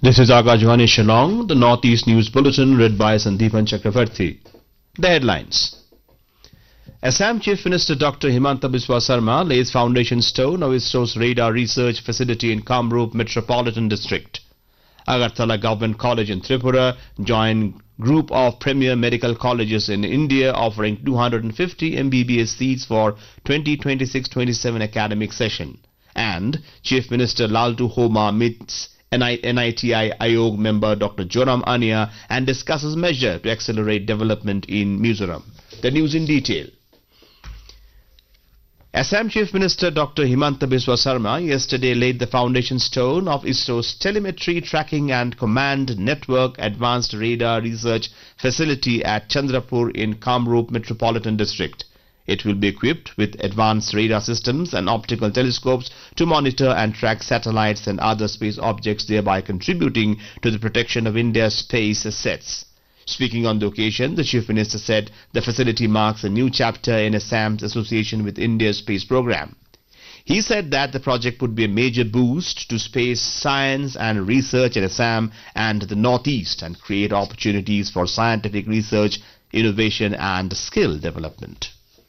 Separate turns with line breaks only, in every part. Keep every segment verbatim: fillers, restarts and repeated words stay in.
This is Akashvani Shillong, the Northeast News Bulletin read by Sandeepan Chakravarti. The headlines. Assam Chief Minister Doctor Himanta Biswa Sarma lays foundation stone of ISRO's radar research facility in Kamrup Metropolitan District. Agartala Government College in Tripura joined group of premier medical colleges in India offering two hundred fifty M B B S seats for twenty twenty-six twenty-seven academic session. And Chief Minister Laltu Homa meets N I T I Ayog member Doctor Joram Ania and discusses measure to accelerate development in Mizoram. The news in detail. Assam Chief Minister Doctor Himanta Biswa Sarma yesterday laid the foundation stone of ISRO's telemetry tracking and command network advanced radar research facility at Chandrapur in Kamrup Metropolitan District. It will be equipped with advanced radar systems and optical telescopes to monitor and track satellites and other space objects, thereby contributing to the protection of India's space assets. Speaking on the occasion, the Chief Minister said the facility marks a new chapter in Assam's association with India's space program. He said that the project would be a major boost to space science and research in Assam and the Northeast and create opportunities for scientific research, innovation and skill development.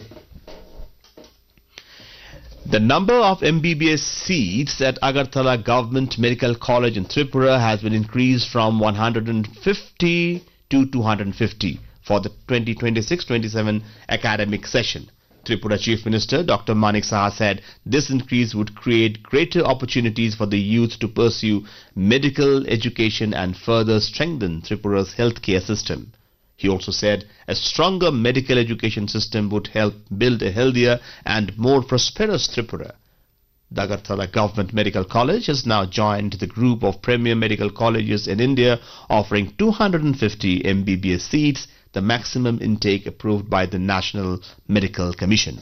The number of M B B S seats at Agartala Government Medical College in Tripura has been increased from one hundred fifty to two hundred fifty for the twenty twenty-six twenty-seven academic session. Tripura Chief Minister Doctor Manik Saha said this increase would create greater opportunities for the youth to pursue medical education and further strengthen Tripura's healthcare system. He also said a stronger medical education system would help build a healthier and more prosperous Tripura. The Agartala Government Medical College has now joined the group of premier medical colleges in India offering two hundred fifty M B B S seats, the maximum intake approved by the National Medical Commission.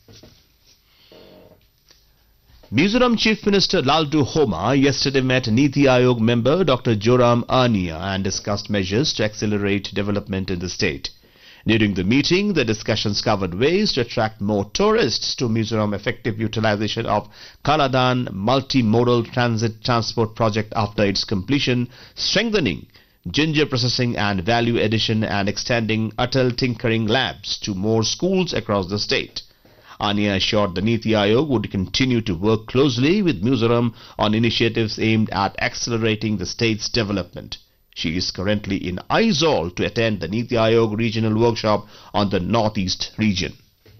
Mizoram Chief Minister Laltu Homa yesterday met Niti Ayog member Doctor Joram Ania and discussed measures to accelerate development in the state. During the meeting, the discussions covered ways to attract more tourists to Mizoram, effective utilization of Kaladan multimodal transit transport project after its completion, strengthening ginger processing and value addition and extending Atal Tinkering Labs to more schools across the state. Ania assured the Niti Ayog would continue to work closely with Mizoram on initiatives aimed at accelerating the state's development. She is currently in Aizawl to attend the Niti Ayog regional workshop on the Northeast region.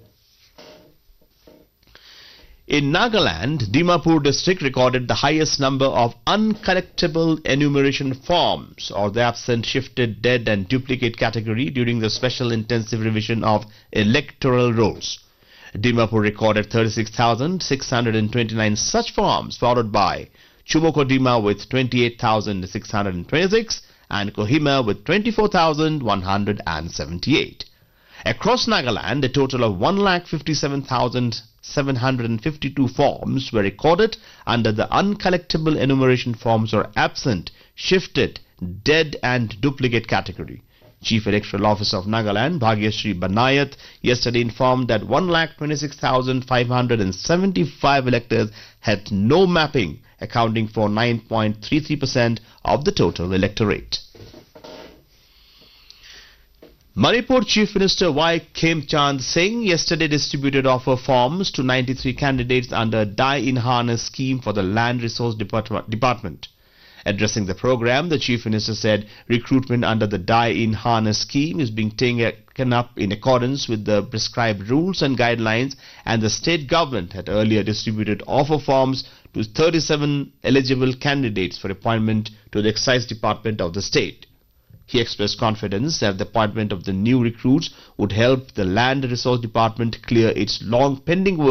In Nagaland, Dimapur district recorded the highest number of uncollectible enumeration forms or the absent, shifted, dead and duplicate category during the special intensive revision of electoral rolls. Dimapur recorded thirty-six thousand six hundred twenty-nine such forms, followed by Chumokodima with twenty-eight thousand six hundred twenty-six and Kohima with twenty-four thousand one hundred seventy-eight. Across Nagaland, a total of one lakh fifty-seven thousand seven hundred fifty-two forms were recorded under the uncollectible enumeration forms or absent, shifted, dead and duplicate category. Chief Electoral Officer of Nagaland, Bhagyashree Banayat, yesterday informed that one lakh twenty-six thousand five hundred seventy-five electors had no mapping, accounting for nine point three three percent of the total electorate. Manipur Chief Minister Y. Khemchand Singh yesterday distributed offer forms to ninety-three candidates under Die-in-Harness scheme for the Land Resource Department. Addressing the program, the Chief Minister said recruitment under the Die-in-Harness scheme is being taken up in accordance with the prescribed rules and guidelines, and the state government had earlier distributed offer forms to thirty-seven eligible candidates for appointment to the Excise Department of the state. He expressed confidence that the appointment of the new recruits would help the Land Resource Department clear its long pending work